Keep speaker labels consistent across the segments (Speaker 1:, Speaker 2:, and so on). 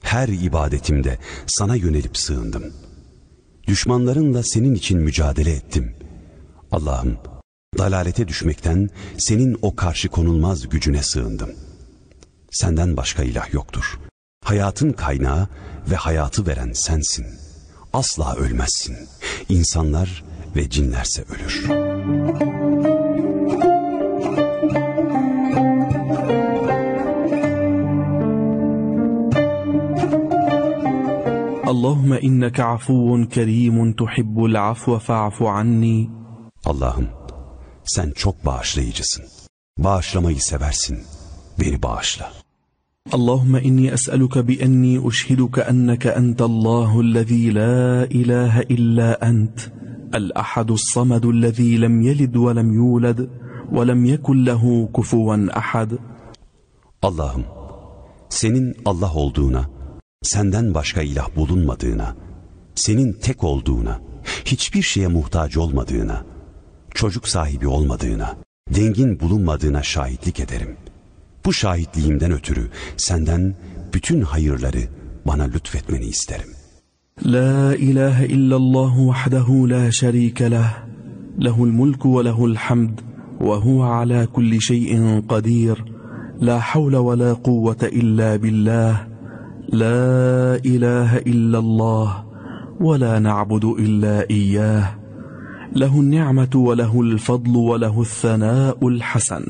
Speaker 1: her ibadetimde sana yönelip sığındım. Düşmanlarınla senin için mücadele ettim. Allah'ım, dalalete düşmekten senin o karşı konulmaz gücüne sığındım. Senden başka ilah yoktur. Hayatın kaynağı ve hayatı veren sensin. Asla ölmezsin. İnsanlar ve cinlerse ölür.
Speaker 2: Allahümme inneke afuvun kerimun tuhibbul afve fa'fu anni.
Speaker 1: Allah'ım, sen çok bağışlayıcısın. Bağışlamayı seversin. Beni bağışla.
Speaker 2: Allahümme inni es'eluke bi enni uşhiduke enneke entallâhu'llezî la ilahe illa ent. El-ahadus-samadu'llezî lem yelid ve lem yulad ve lem yekun lehu kufuven ahad.
Speaker 1: Allah'ım, senin Allah olduğuna, senden başka ilah bulunmadığına, senin tek olduğuna, hiçbir şeye muhtaç olmadığına, çocuk sahibi olmadığına, dengin bulunmadığına şahitlik ederim. Bu şahitliğimden ötürü senden bütün hayırları bana lütfetmeni isterim.
Speaker 2: La ilahe illallah vahdehu la şerike leh, lehul mulku ve lehul hamd, ve huve ala kulli şeyin kadir, la havle ve la kuvvete illa billah, la ilahe illallah, ve la na'budu illa iyyah, lehun ni'metu ve lehul fadlu ve lehul thanâ'ul hasan.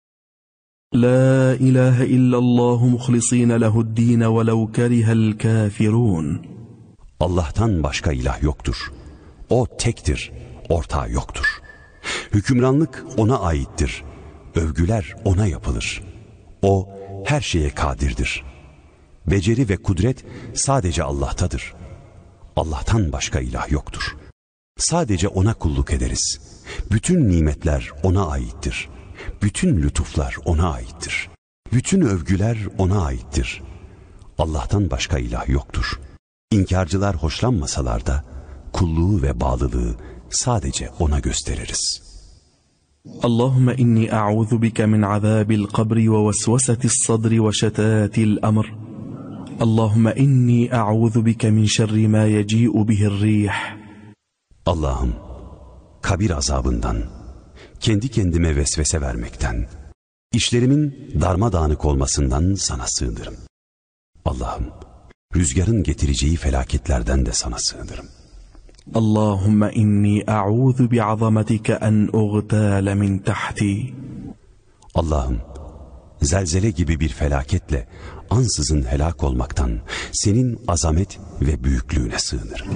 Speaker 2: La ilahe illallah muhlisîne lehu'd-dîne velev kerihel kâfirûn.
Speaker 1: Allah'tan başka ilah yoktur. O tektir, ortağı yoktur. Hükümranlık ona aittir. Övgüler ona yapılır. O her şeye kadirdir. Beceri ve kudret sadece Allah'tadır. Allah'tan başka ilah yoktur. Sadece ona kulluk ederiz. Bütün nimetler ona aittir. Bütün lütuflar ona aittir. Bütün övgüler ona aittir. Allah'tan başka ilah yoktur. İnkarcılar hoşlanmasalar da kulluğu ve bağlılığı sadece ona gösteririz.
Speaker 2: Allahümme inni a'udhu bike min azabil kabri ve vesvesetis sadri ve şetatil amr. Allahümme inni a'udhu bike min şerri ma yeci'u bihir rih.
Speaker 1: Allah'ım, kabir azabından, kendi kendime vesvese vermekten, işlerimin darmadağınık olmasından sana sığınırım. Allah'ım, rüzgarın getireceği felaketlerden de sana sığınırım.
Speaker 2: Allahümme inni a'udhu bi'azametike en uğtâle min tahti.
Speaker 1: Allah'ım, zelzele gibi bir felaketle ansızın helak olmaktan senin azamet ve büyüklüğüne sığınırım.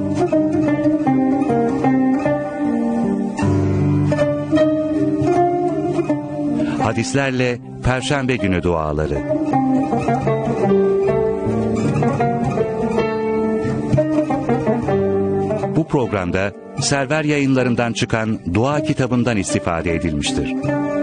Speaker 3: Hadislerle Perşembe günü duaları. Bu programda Server Yayınları'ndan çıkan dua kitabından istifade edilmiştir.